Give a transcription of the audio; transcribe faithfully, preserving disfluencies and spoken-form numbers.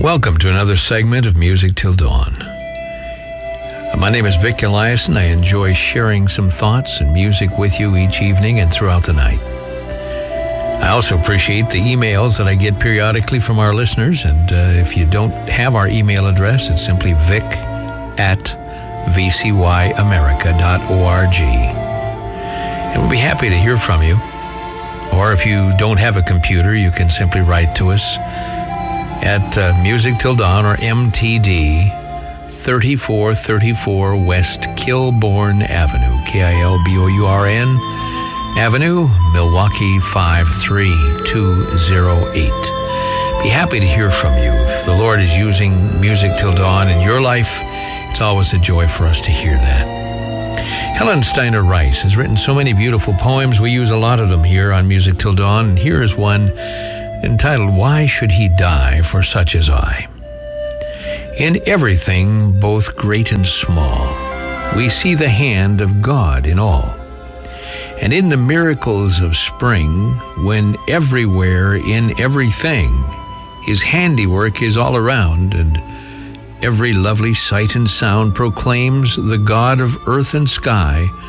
Welcome to another segment of Music Till Dawn. My name is Vic Eliason. I enjoy sharing some thoughts and music with you each evening and throughout the night. I also appreciate the emails that I get periodically from our listeners, and uh, if you don't have our email address, it's simply vic at v c y america dot org. And we'll be happy to hear from you. Or if you don't have a computer, you can simply write to us at uh, Music Till Dawn, or M T D, thirty-four thirty-four West Kilbourn Avenue, K I L B O U R N Avenue, Milwaukee five three two zero eight. Be happy to hear from you. If the Lord is using Music Till Dawn in your life, it's always a joy for us to hear that. Helen Steiner Rice has written so many beautiful poems. We use a lot of them here on Music Till Dawn, and here is one entitled, Why Should He Die for Such as I? In everything, both great and small, we see the hand of God in all. And in the miracles of spring, when everywhere, in everything, His handiwork is all around, and every lovely sight and sound proclaims the God of earth and sky